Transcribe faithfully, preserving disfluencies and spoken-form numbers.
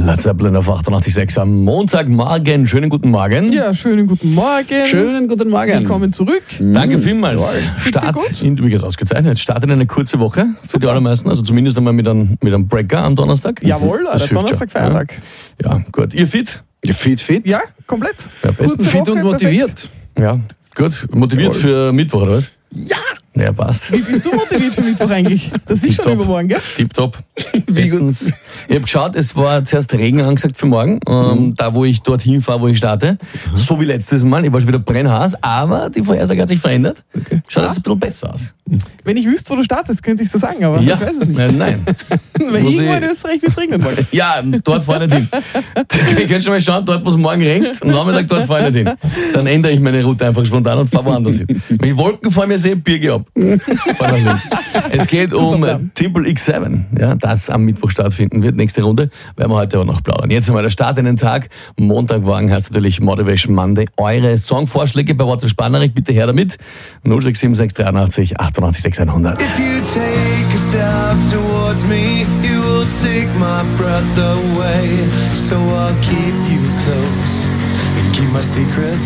Led Zeppelin auf achtundachtzig Komma sechs am Montagmorgen. Schönen guten Morgen. Ja, schönen guten Morgen. Schönen guten Morgen. Willkommen zurück. Danke vielmals. Geht's dir Start, gut? in, wie gesagt, ausgezeichnet. Start in eine kurze Woche für die allermeisten. Also zumindest einmal mit einem, mit einem Breaker am Donnerstag. Jawohl, Das der hilft Donnerstag, schon. Feiertag. Ja. ja, gut. Ihr fit? Ja, fit, fit. Ja, komplett. Ja, Kurze bestens. fit und Woche, motiviert. Ja, gut. Motiviert für Mittwoch, oder was? Ja. Ja, passt. Wie bist du motiviert für Mittwoch eigentlich? Das ist schon Tipptopp. übermorgen, gell? Tipptopp. Bestens. Ich habe geschaut, es war zuerst Regen angesagt für morgen, ähm, da wo ich dorthin fahre, wo ich starte. So wie letztes Mal. Ich war schon wieder brennhaß, aber die Vorhersage hat sich verändert. Schaut jetzt ein bisschen besser aus. Wenn ich wüsste, wo du startest, könnte ich es dir sagen, aber Ja, ich weiß es nicht. äh, nein. Weil Muss irgendwo ich- in Österreich wird es regnen wollen. Ja, dort fahre ich nicht hin. Ihr könnt schon mal schauen, dort wo es morgen regnet, am Nachmittag dort fahre ich nicht hin. Dann ändere ich meine Route einfach spontan und fahre woanders hin. Wenn ich Wolken vor mir sehe, biege ich ab. Fahr nach links. Es geht um Plan. Triple X sieben, ja, das am Mittwoch stattfinden wird. Nächste Runde werden wir heute auch noch plaudern. Jetzt einmal der Start in den Tag. Montagmorgen heißt natürlich Motivation Monday. Eure Songvorschläge bei WhatsApp Sprachnachricht bitte her damit. null sechs sieben sechs dreiundachtzig achtundachtzig sechs hundert. If you take a step towards me, you will take my breath away. So I'll keep you close and keep my secrets